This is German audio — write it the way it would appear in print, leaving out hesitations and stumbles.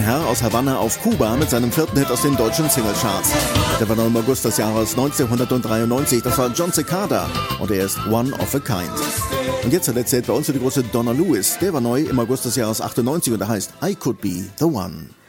Herr aus Havanna auf Kuba mit seinem 4. Hit aus den deutschen Singlecharts. Der war noch im August des Jahres 1993. Das war John Cicada und er ist One of a Kind. Und jetzt zuletzt zählt bei uns die große Donna Lewis. Der war neu im August des Jahres 98 und der heißt I Could Be the One.